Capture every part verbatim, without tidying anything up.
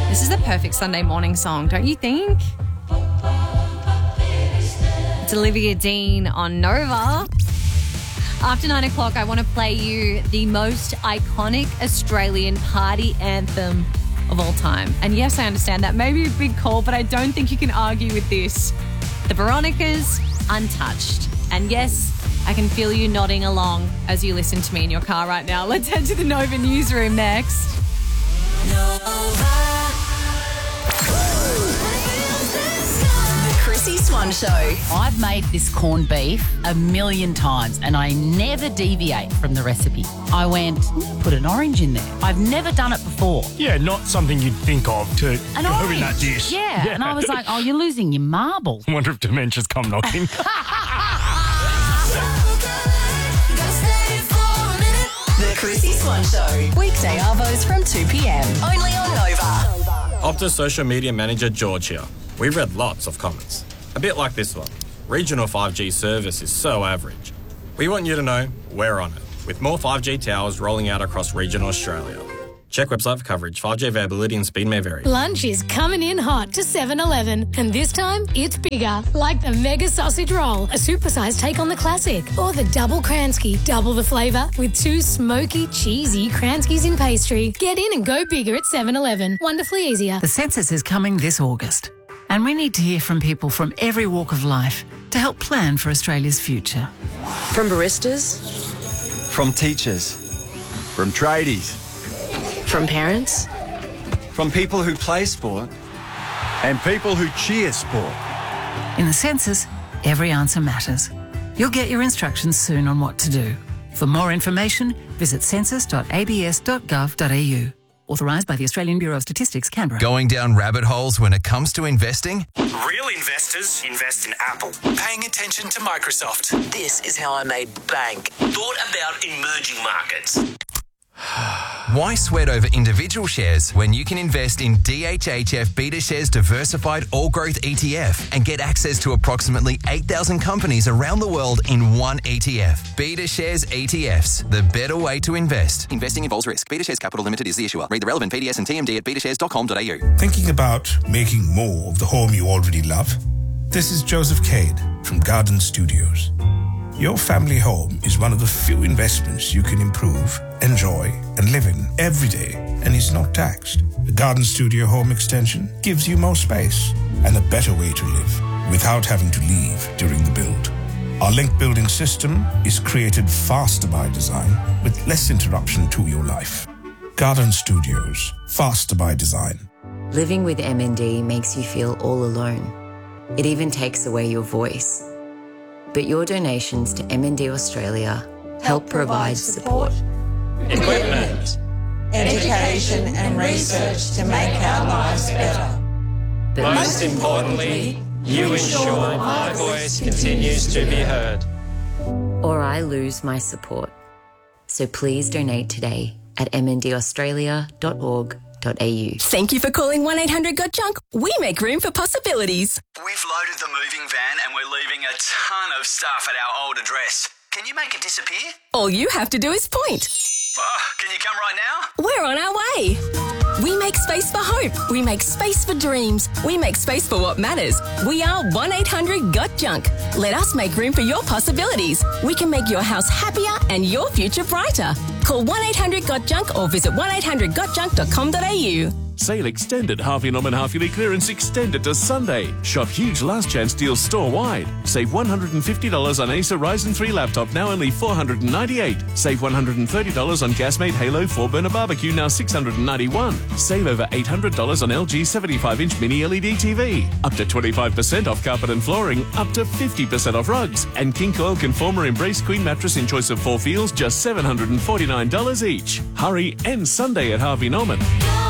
This is the perfect Sunday morning song, don't you think? It's Olivia Dean on Nova. After nine o'clock, I want to play you the most iconic Australian party anthem of all time. And yes, I understand that may be a big call, but I don't think you can argue with this. The Veronicas, Untouched. And yes, I can feel you nodding along as you listen to me in your car right now. Let's head to the Nova newsroom next. Chrissy Swan Show. I've made this corned beef a million times and I never deviate from the recipe. I went, put an orange in there. I've never done it before. Yeah, not something you'd think of to An go orange. in that dish. Yeah. yeah, and I was like, oh, you're losing your marbles. I wonder if dementia's come knocking. The Chrissy Swan Show. Weekday arvos from two p.m. Only on Nova. Optus social media manager George here. We've read lots of comments. A bit like this one. Regional five G service is so average. We want you to know we're on it, with more five G towers rolling out across regional Australia. Check website for coverage. five G availability and speed may vary. Lunch is coming in hot to seven eleven, and this time it's bigger, like the Mega Sausage Roll, a supersized take on the classic, or the Double Kransky, double the flavour, with two smoky, cheesy Kranskys in pastry. Get in and go bigger at seven eleven. Wonderfully easier. The census is coming this August, and we need to hear from people from every walk of life to help plan for Australia's future. From baristas, From teachers. From tradies. from parents, From people who play sport. And people who cheer sport. In the census, every answer matters. You'll get your instructions soon on what to do. For more information, visit census dot a b s dot gov dot a u. Authorised by the Australian Bureau of Statistics, Canberra. Going down rabbit holes when it comes to investing? Real investors invest in Apple. Paying attention to Microsoft. This is how I made bank. Thought about emerging markets. Why sweat over individual shares when you can invest in D H H F BetaShares Diversified All Growth E T F and get access to approximately eight thousand companies around the world in one E T F? BetaShares E T Fs, the better way to invest. Investing involves risk. BetaShares Capital Limited is the issuer. Read the relevant P D S and T M D at beta shares dot com dot a u. Thinking about making more of the home you already love? This is Joseph Cade from Garden Studios. Your family home is one of the few investments you can improve, enjoy, and live in every day, and is not taxed. The Garden Studio Home Extension gives you more space and a better way to live without having to leave during the build. Our link building system is created faster by design with less interruption to your life. Garden Studios, faster by design. Living with M N D makes you feel all alone. It even takes away your voice. But your donations to M N D Australia help provide support, equipment, education and research to make our lives better. But most importantly, you ensure my voice continues to be heard. or I lose my support. So please donate today at m n d australia dot org dot a u. Thank you for calling one eight hundred got junk. We make room for possibilities. We've loaded the moving van and we're leaving a ton of stuff at our old address. Can you make it disappear? All you have to do is point. Oh, can you come right now? We're on our way. We make space for hope. We make space for dreams. We make space for what matters. We are one eight hundred got junk. Let us make room for your possibilities. We can make your house happier and your future brighter. Call one eight hundred got junk or visit one eight hundred got junk dot com dot a u. Sale extended. Harvey Norman half yearly clearance extended to Sunday. Shop huge last chance deals store wide. Save one hundred fifty dollars on Acer Ryzen three laptop, now only four hundred ninety-eight dollars. Save one hundred thirty dollars on Gasmate Halo four burner barbecue, now six hundred ninety-one dollars. Save over eight hundred dollars on L G seventy-five inch mini L E D T V. Up to twenty-five percent off carpet and flooring. Up to fifty percent off rugs. And King Coil Conformer Embrace Queen mattress in choice of four feels, just seven hundred forty-nine dollars each. Hurry, end Sunday at Harvey Norman.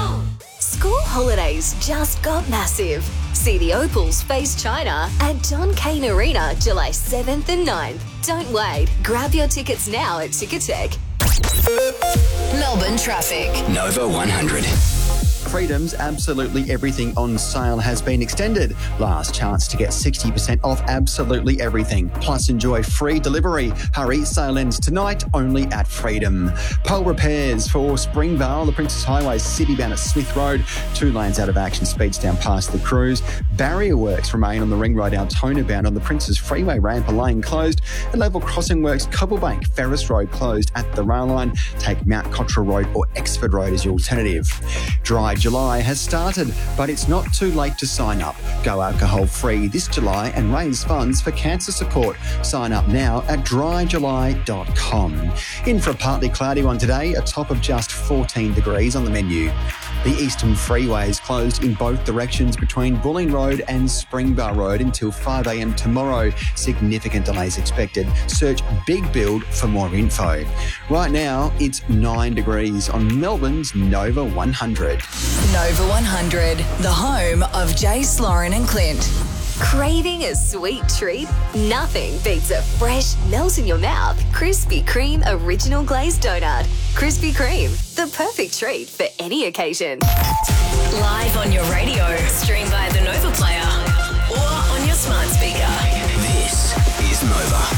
School holidays just got massive. See the Opals face China at John Cain Arena July seventh and ninth. Don't wait. Grab your tickets now at Ticketek. Melbourne traffic. Nova one hundred. Freedom's Absolutely Everything on sale has been extended. Last chance to get sixty percent off absolutely everything. Plus enjoy free delivery. Hurry, sale ends tonight only at Freedom. Pole repairs for Springvale, the Princess Highway City bound at Smith Road. Two lanes out of action, speeds down past the Cruise. Barrier works remain on the Ring Road Altona bound on the Princess Freeway ramp, a lane closed. And level crossing works Cobblebank Ferris Road closed at the rail line. Take Mount Cottrell Road or Exford Road as your alternative. Dry July has started, but it's not too late to sign up. Go alcohol free this July and raise funds for cancer support. Sign up now at dry july dot com. In for a partly cloudy one today, a top of just fourteen degrees on the menu. The Eastern Freeway is closed in both directions between Bulling Road and Springvale Road until five a m tomorrow. Significant delays expected. Search Big Build for more info. Right now, it's nine degrees on Melbourne's Nova one hundred. Nova one hundred, the home of Jace, Lauren and Clint. Craving a sweet treat? Nothing beats a fresh, melt-in-your-mouth Krispy Kreme original glazed donut. Krispy Kreme, the perfect treat for any occasion. Live on your radio, stream via the Nova Player or on your smart speaker. This is Nova.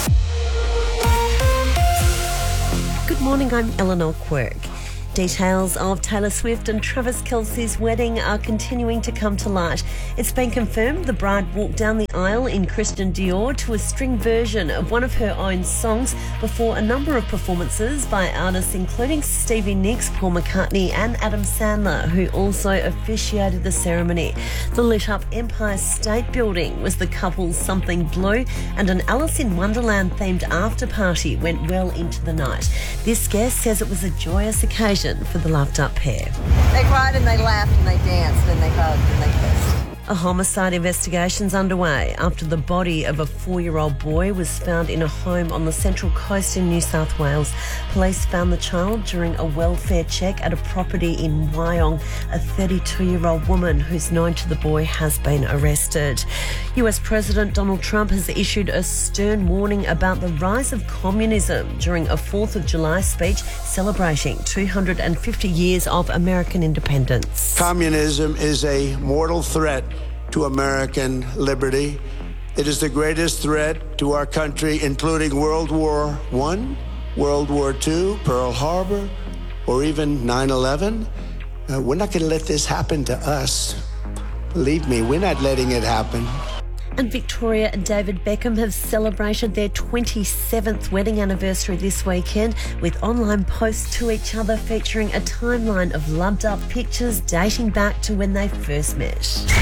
Good morning, I'm Eleanor Quirk. Details of Taylor Swift and Travis Kelce's wedding are continuing to come to light. It's been confirmed the bride walked down the aisle in Christian Dior to a string version of one of her own songs before a number of performances by artists including Stevie Nicks, Paul McCartney and Adam Sandler, who also officiated the ceremony. The lit-up Empire State Building was the couple's Something Blue, and an Alice in Wonderland-themed after-party went well into the night. This guest says it was a joyous occasion for the loved-up pair. They cried and they laughed and they danced and they hugged and they kissed. A homicide investigation's underway after the body of a four-year-old boy was found in a home on the Central Coast in New South Wales. Police found the child during a welfare check at a property in Wyong. A thirty-two-year-old woman who's known to the boy has been arrested. U S President Donald Trump has issued a stern warning about the rise of communism during a fourth of July speech celebrating two hundred fifty years of American independence. Communism is a mortal threat to American liberty. It is the greatest threat to our country, including World War One, World War Two, Pearl Harbor, or even nine eleven. Uh, we're not going to let this happen to us. Believe me, we're not letting it happen. And Victoria and David Beckham have celebrated their twenty-seventh wedding anniversary this weekend with online posts to each other featuring a timeline of loved-up pictures dating back to when they first met.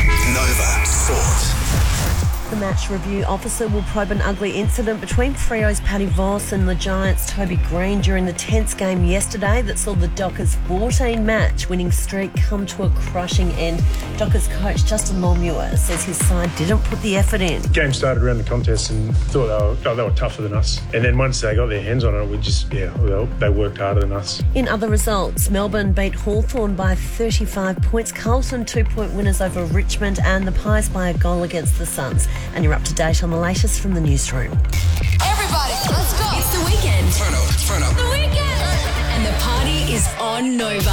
Nova Sport. The match review officer will probe an ugly incident between Freo's Paddy Voss and the Giants' Toby Green during the tense game yesterday that saw the Dockers' fourteen match winning streak come to a crushing end. Dockers coach Justin Mulmuir says his side didn't put the effort in. The game started around the contest and thought they were, oh, they were tougher than us. And then once they got their hands on it, we just, yeah, well, they worked harder than us. In other results, Melbourne beat Hawthorn by thirty-five points, Carlton two-point winners over Richmond, and the Pies by a goal against the Suns. And you're up to date on the latest from the newsroom. Everybody, let's go. It's the weekend. Turn up, turn up. The weekend. And the party is on Nova.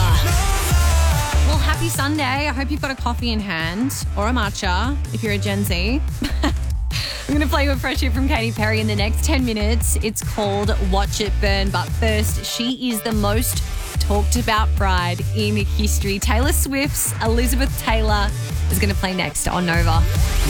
Well, happy Sunday. I hope you've got a coffee in hand or a matcha if you're a Gen Z. I'm going to play you a fresh hit from Katy Perry in the next ten minutes. It's called Watch It Burn. But first, she is the most talked about bride in history. Taylor Swift's Elizabeth Taylor is going to play next on Nova.